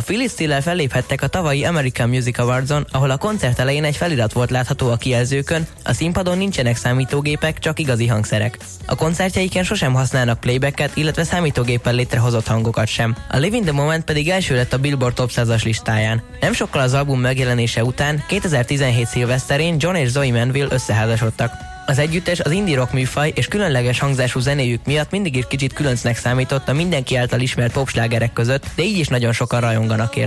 Phyllis Steele-el felléphettek a tavalyi American Music Awards-on, ahol a koncert elején egy felirat volt látható a kijelzőkön, a színpadon nincsenek számítógépek, csak igazi hangszerek. A koncertjeiken sosem használnak playbacket, illetve számítógéppel létrehozott hangokat sem. A Live in the Moment pedig első lett a Billboard Top 100-as listáján. Nem sokkal az album megjelenése után, 2017 szilveszterén John és Zoe Manville összeházasodtak. Az együttes az indie rock műfaj és különleges hangzású zenéjük miatt mindig is kicsit különcnek számított a mindenki által ismert popslágerek között, de így is nagyon sokan rajonganak érte.